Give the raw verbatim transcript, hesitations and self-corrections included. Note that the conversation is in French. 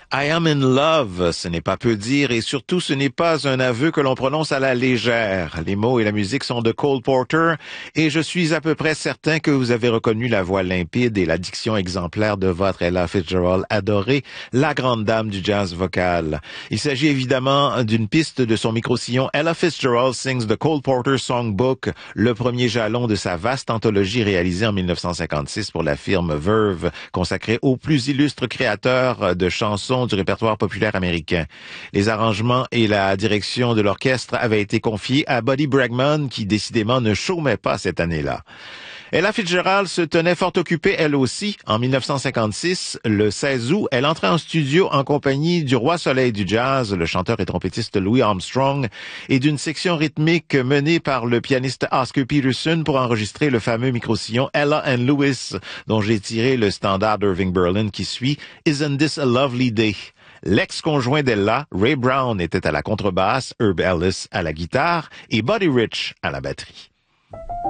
I am in love, ce n'est pas peu dire et surtout ce n'est pas un aveu que l'on prononce à la légère. Les mots et la musique sont de Cole Porter et je suis à peu près certain que vous avez reconnu la voix limpide et la diction exemplaire de votre Ella Fitzgerald adorée, la grande dame du jazz vocal. Il s'agit évidemment d'une piste de son micro-sillon Ella Fitzgerald Sings the Cole Porter Songbook, le premier jalon de sa vaste anthologie réalisée en mille neuf cent cinquante-six pour la firme Verve, consacrée aux plus illustres créateurs de chansons du répertoire populaire américain. Les arrangements et la direction de l'orchestre avaient été confiés à Buddy Bregman, qui décidément ne chômait pas cette année-là. Ella Fitzgerald se tenait fort occupée, elle aussi. En mille neuf cent cinquante-six, le seize août, elle entrait en studio en compagnie du roi soleil du jazz, le chanteur et trompettiste Louis Armstrong, et d'une section rythmique menée par le pianiste Oscar Peterson pour enregistrer le fameux micro-sillon Ella and Louis, dont j'ai tiré le standard d'Irving Berlin qui suit « Isn't this a lovely day ». L'ex-conjoint d'Ella, Ray Brown, était à la contrebasse, Herb Ellis à la guitare et Buddy Rich à la batterie.